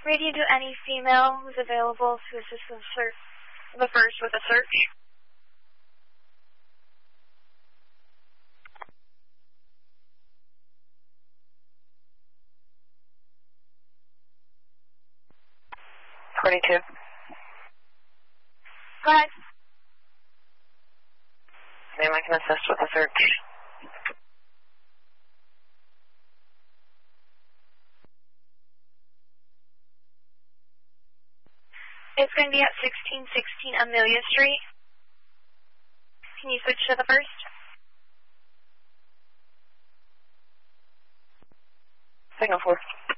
Radio to any female who's available to assist the first with a search. Go ahead. Ma'am, I can assist with the search. It's going to be at 1616 Amelia Street. Can you switch to the first? Signal 4.